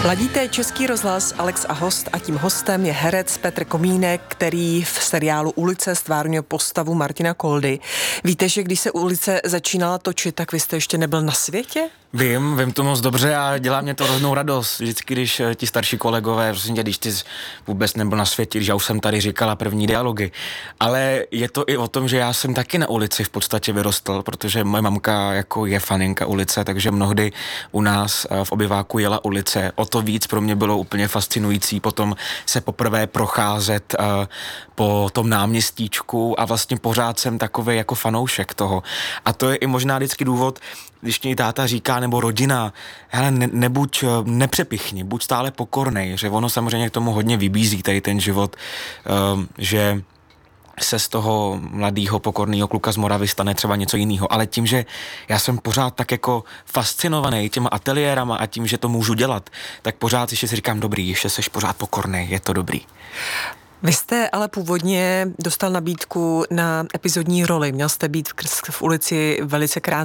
Ladíte Český rozhlas, Alex a host, a tím hostem je herec Petr Komínek, který v seriálu Ulice stvárnil postavu Martina Koldy. Víte, že když se Ulice začínala točit, tak vy jste ještě nebyl na světě? Vím to moc dobře a dělá mě to hroznou radost. Vždycky, když ti starší kolegové, prostě když ty vůbec nebyl na světě, když já už jsem tady říkala první dialogy. Ale je to i o tom, že já jsem taky na ulici v podstatě vyrostl, protože moje mamka jako je faninka Ulice, takže mnohdy u nás v obyváku jela Ulice. O to víc pro mě bylo úplně fascinující potom se poprvé procházet po tom náměstíčku a vlastně pořád jsem takovej jako fanoušek toho. A to je i možná vždycky důvod, když mě táta říká, nebo rodina, hele, nebuď nepřepichni, buď stále pokornej, že ono samozřejmě k tomu hodně vybízí tady ten život, že se z toho mladého pokorného kluka z Moravy stane třeba něco jiného, ale tím, že já jsem pořád tak jako fascinovaný těma ateliérama a tím, že to můžu dělat, tak pořád ještě si říkám, dobrý, ještě seš pořád pokornej, je to dobrý. Vy jste ale původně dostal nabídku na epizodní roli. Měl jste být v Ulici velice krátce.